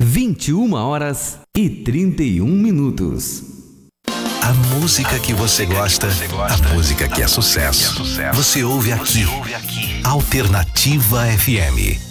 21h31. A música que você gosta, a música que é sucesso. Você ouve aqui. Alternativa FM.